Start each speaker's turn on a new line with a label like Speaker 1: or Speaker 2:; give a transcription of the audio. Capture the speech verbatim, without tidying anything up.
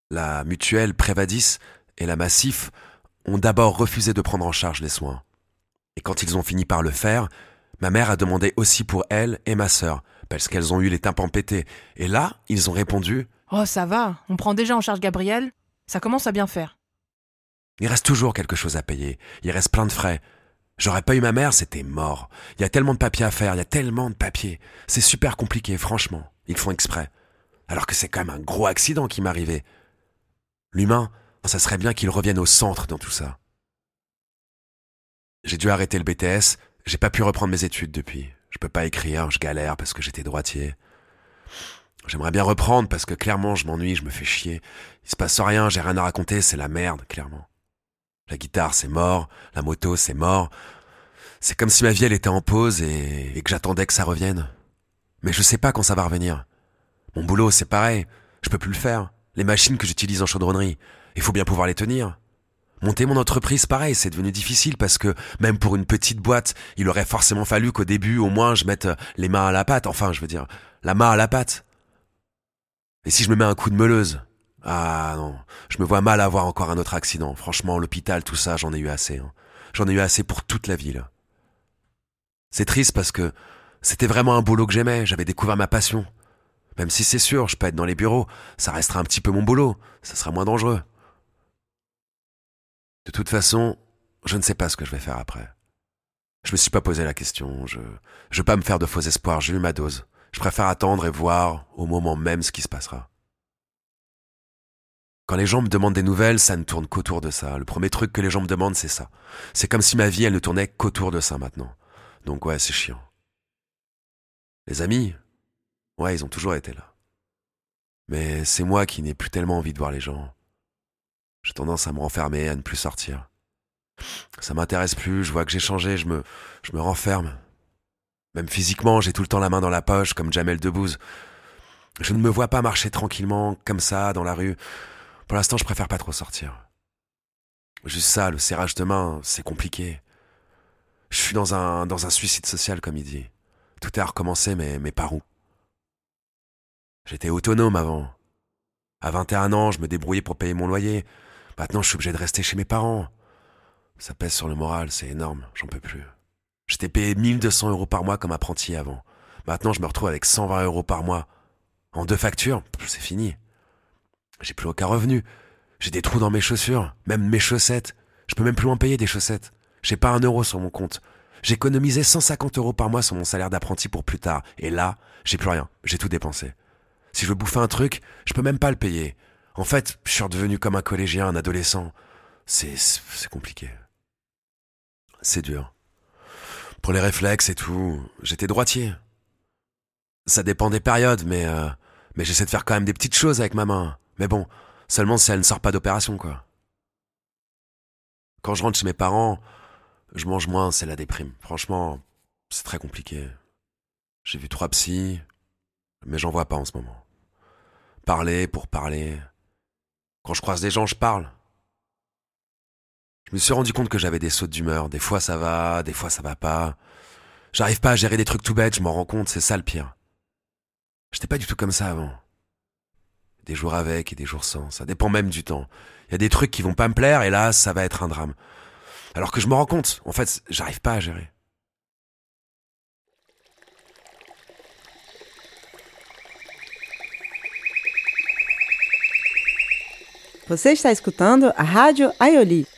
Speaker 1: La mutuelle Prévadis et la Massif ont d'abord refusé de prendre en charge les soins. Et quand ils ont fini par le faire, ma mère a demandé aussi pour elle et ma sœur, parce qu'elles ont eu les tympans pétés. Et là, ils ont répondu
Speaker 2: « Oh, ça va, on prend déjà en charge Gabriel, ça commence à bien faire. »
Speaker 1: « Il reste toujours quelque chose à payer, il reste plein de frais. J'aurais pas eu ma mère, c'était mort. Il y a tellement de papiers à faire, il y a tellement de papiers. C'est super compliqué, franchement. Ils font exprès. Alors que c'est quand même un gros accident qui m'est arrivé. L'humain, ça serait bien qu'il revienne au centre dans tout ça. » J'ai dû arrêter le B T S, j'ai pas pu reprendre mes études depuis. Je peux pas écrire, je galère parce que j'étais droitier. J'aimerais bien reprendre parce que clairement je m'ennuie, je me fais chier. Il se passe rien, j'ai rien à raconter, c'est la merde, clairement. La guitare c'est mort, la moto c'est mort. C'est comme si ma vie elle était en pause et, et que j'attendais que ça revienne. Mais je sais pas quand ça va revenir. Mon boulot c'est pareil, je peux plus le faire. Les machines que j'utilise en chaudronnerie, il faut bien pouvoir les tenir. Monter mon entreprise, pareil, c'est devenu difficile parce que même pour une petite boîte, il aurait forcément fallu qu'au début, au moins, je mette les mains à la pâte. Enfin, je veux dire, la main à la pâte. Et si je me mets un coup de meuleuse? Ah non, je me vois mal avoir encore un autre accident. Franchement, l'hôpital, tout ça, j'en ai eu assez. Hein. J'en ai eu assez pour toute la vie, là. C'est triste parce que c'était vraiment un boulot que j'aimais, j'avais découvert ma passion. Même si c'est sûr, je peux être dans les bureaux, ça restera un petit peu mon boulot, ça sera moins dangereux. De toute façon, je ne sais pas ce que je vais faire après. Je me suis pas posé la question, je je veux pas me faire de faux espoirs, j'ai eu ma dose. Je préfère attendre et voir au moment même ce qui se passera. Quand les gens me demandent des nouvelles, ça ne tourne qu'autour de ça. Le premier truc que les gens me demandent, c'est ça. C'est comme si ma vie, elle ne tournait qu'autour de ça maintenant. Donc ouais, c'est chiant. Les amis, ouais, ils ont toujours été là. Mais c'est moi qui n'ai plus tellement envie de voir les gens. J'ai tendance à me renfermer, à ne plus sortir. Ça m'intéresse plus, je vois que j'ai changé, je me, je me renferme. Même physiquement, j'ai tout le temps la main dans la poche, comme Jamel Debbouze. Je ne me vois pas marcher tranquillement, comme ça, dans la rue. Pour l'instant, je préfère pas trop sortir. Juste ça, le serrage de main, c'est compliqué. Je suis dans un, dans un suicide social, comme il dit. Tout est à recommencer, mais, mais par où? J'étais autonome avant. À vingt et un ans, je me débrouillais pour payer mon loyer. Maintenant, je suis obligé de rester chez mes parents. Ça pèse sur le moral, c'est énorme, j'en peux plus. J'étais payé mille deux cents euros par mois comme apprenti avant. Maintenant, je me retrouve avec cent vingt euros par mois. En deux factures, c'est fini. J'ai plus aucun revenu. J'ai des trous dans mes chaussures, même mes chaussettes. Je peux même plus en payer des chaussettes. J'ai pas un euro sur mon compte. J'ai économisé cent cinquante euros par mois sur mon salaire d'apprenti pour plus tard. Et là, j'ai plus rien. J'ai tout dépensé. Si je veux bouffer un truc, je peux même pas le payer. En fait, je suis redevenu comme un collégien, un adolescent. C'est, c'est compliqué. C'est dur. Pour les réflexes et tout, j'étais droitier. Ça dépend des périodes, mais, euh, mais j'essaie de faire quand même des petites choses avec ma main. Mais bon, seulement si elle ne sort pas d'opération, quoi. Quand je rentre chez mes parents, je mange moins, c'est la déprime. Franchement, c'est très compliqué. J'ai vu trois psys, mais j'en vois pas en ce moment. Parler pour parler. Quand je croise des gens, je parle. Je me suis rendu compte que j'avais des sautes d'humeur. Des fois ça va, des fois ça va pas. J'arrive pas à gérer des trucs tout bêtes, je m'en rends compte, c'est ça le pire. J'étais pas du tout comme ça avant. Des jours avec et des jours sans, ça dépend même du temps. Il y a des trucs qui vont pas me plaire et là, ça va être un drame. Alors que je me rends compte, en fait, j'arrive pas à gérer.
Speaker 3: Você está escutando a Rádio Aioli.